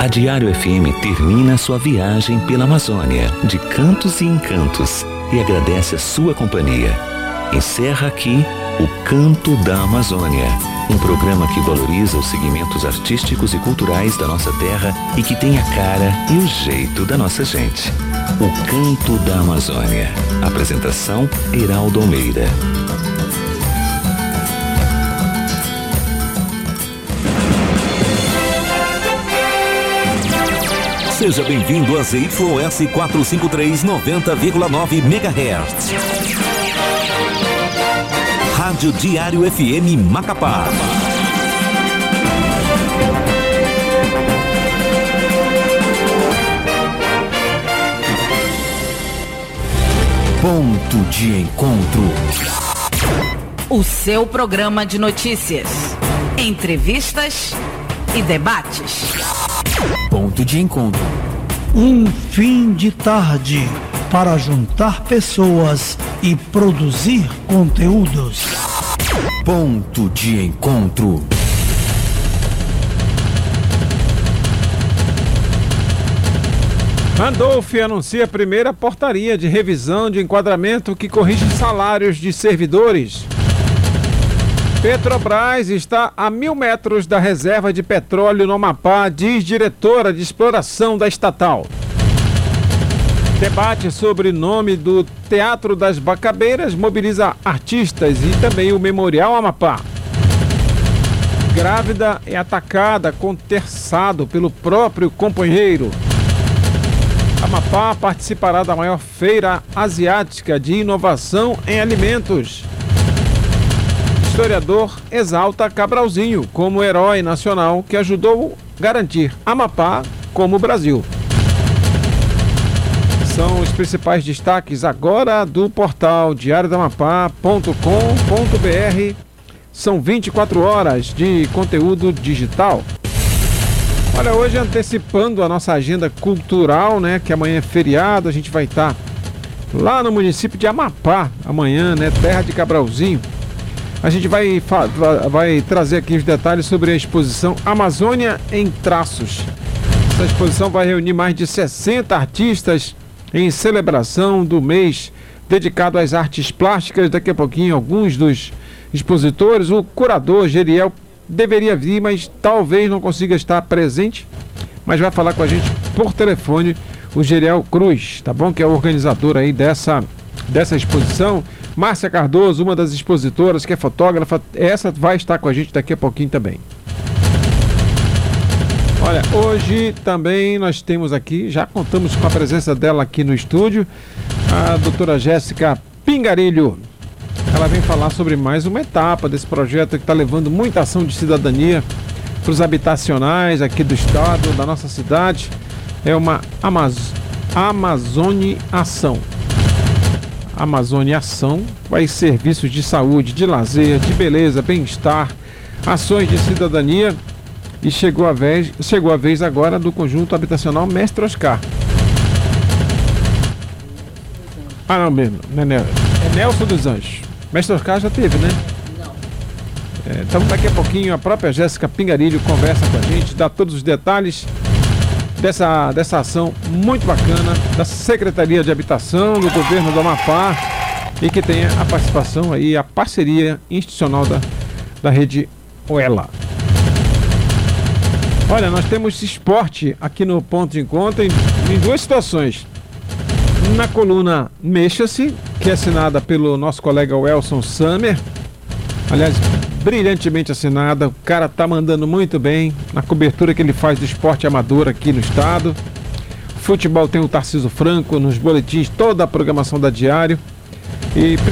A Diário FM termina sua viagem pela Amazônia, de cantos e encantos, e agradece a sua companhia. Encerra aqui o Canto da Amazônia, um programa que valoriza os segmentos artísticos e culturais da nossa terra e que tem a cara e o jeito da nossa gente. O Canto da Amazônia. Apresentação: Heraldo Almeida. Seja bem-vindo a ZYS 453 90,9 MHz. Rádio Diário FM Macapá. Ponto de encontro. O seu programa de notícias, entrevistas e debates. Ponto de encontro. Um fim de tarde para juntar pessoas e produzir conteúdos. Ponto de encontro. Randolph anuncia a primeira portaria de revisão de enquadramento que corrige salários de servidores. Petrobras está a 1.000 metros da reserva de petróleo no Amapá, diz diretora de exploração da estatal. Debate sobre nome do Teatro das Bacabeiras mobiliza artistas e também o Memorial Amapá. Grávida é atacada com terçado pelo próprio companheiro. Amapá participará da maior feira asiática de inovação em alimentos. Historiador exalta Cabralzinho como herói nacional que ajudou a garantir Amapá como Brasil. São os principais destaques agora do portal diariodamapá.com.br. São 24 horas de conteúdo digital. Olha, hoje antecipando a nossa agenda cultural, né? Que amanhã é feriado, a gente vai estar lá no município de Amapá, amanhã, né? Terra de Cabralzinho. A gente vai trazer aqui os detalhes sobre a exposição Amazônia em Traços. Essa exposição vai reunir mais de 60 artistas em celebração do mês dedicado às artes plásticas. Daqui a pouquinho, alguns dos expositores, o curador Geriel deveria vir, mas talvez não consiga estar presente, mas vai falar com a gente por telefone o Geriel Cruz, tá bom? Que é o organizador aí dessa exposição. Márcia Cardoso, uma das expositoras, que é fotógrafa, essa vai estar com a gente daqui a pouquinho também. Olha, hoje também nós temos aqui, já contamos com a presença dela aqui no estúdio, a doutora Jéssica Pingarilho. Ela vem falar sobre mais uma etapa desse projeto que está levando muita ação de cidadania para os habitacionais aqui do estado, da nossa cidade. É uma Amazônia Ação. Amazônia Ação vai serviços de saúde, de lazer, de beleza, bem-estar, ações de cidadania. E chegou a vez agora do conjunto habitacional Mestre Oscar. Ah, não mesmo, né? É Nelson dos Anjos. Mestre Oscar já teve, né? Não. Então daqui a pouquinho a própria Jéssica Pingarilho conversa com a gente, dá todos os detalhes dessa ação muito bacana da Secretaria de Habitação do Governo do Amapá e que tenha a participação aí, a parceria institucional da rede Oela. Olha, nós temos esporte aqui no Ponto de Encontro em duas situações. Na coluna Mexa-se, que é assinada pelo nosso colega Welson Summer, aliás, brilhantemente assinada, o cara tá mandando muito bem na cobertura que ele faz do esporte amador aqui no estado. Futebol tem o Tarcísio Franco nos boletins, toda a programação da Diário. E